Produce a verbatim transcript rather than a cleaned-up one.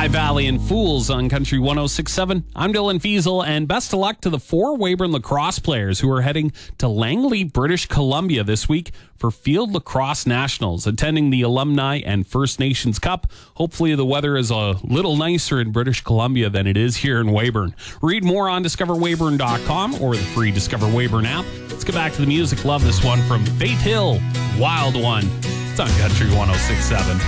High Valley and Fools on Country one oh six point seven. I'm Dylan Fiesel, and best of luck to the four Weyburn lacrosse players who are heading to Langley, British Columbia this week for Field Lacrosse Nationals, attending the Alumni and First Nations Cup. Hopefully the weather is a little nicer in British Columbia than it is here in Weyburn. Read more on discover weyburn dot com or the free Discover Weyburn app. Let's get back to the music. Love this one from Faith Hill, Wild One. It's on Country one oh six point seven.